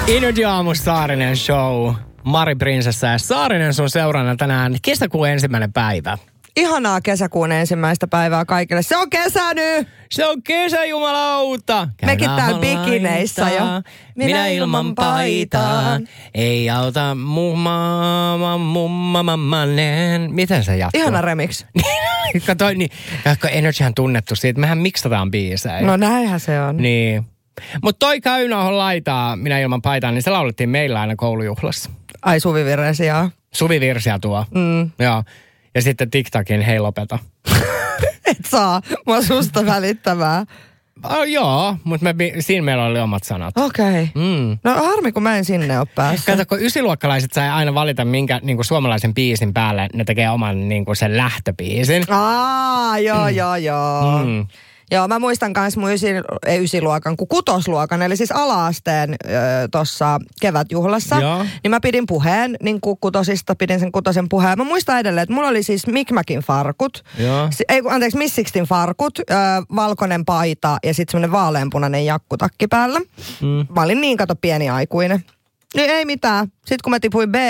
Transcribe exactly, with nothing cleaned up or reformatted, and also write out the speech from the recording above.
Energy Aamu Saarinen Show. Mari Prinsessa ja Saarinen sun seurana tänään kesäkuun ensimmäinen päivä. Ihanaa kesäkuun ensimmäistä päivää kaikille. Se on kesä nyt! Se on kesä, jumalauta! Mekin täällä bikineissä jo. Minä, Minä ilman paitaa. Ei auta mumma, mumma, mammanen. Miten se jatkuu? Ihana remix. Kato, niin, kun Energyhän tunnettu siitä. Mehän miksataan biisejä. No näinhän se on. Niin. Mutta toi Käynauhon laitaa Minä ilman paitaa, niin se laulettiin meillä aina koulujuhlassa. Ai Suvivirren sijaan. Suvivirsiä tuo. Mm. Joo. Ja sitten TikTokin Hei lopeta. Et saa. Mä oon susta välittävää. Oh, joo, mutta me, siinä meillä oli omat sanat. Okei. Okay. Mm. No harmi, kun mä en sinne ole päässyt. Kato, kun ysiluokkalaiset sai aina valita, minkä niin kuin suomalaisen biisin päälle ne tekee oman niin kuin sen lähtöbiisin. Aa, joo, joo, joo. Mm. Joo, mä muistan kans mun ysi, ei ysiluokan, kun kutosluokan, eli siis ala-asteen tuossa kevätjuhlassa. Joo. Niin mä pidin puheen, niin kuin kutosista pidin sen kutosen puheen. Mä muistan edelleen, että mulla oli siis Mikmäkin farkut. Joo. Si- ei, anteeksi, Miss Sixtin farkut, ö, valkoinen paita ja sitten semmoinen vaaleanpunainen jakkutakki päällä. Mm. Mä olin niin kato pieni aikuinen. Niin ei mitään. Sitten kun mä tipuin B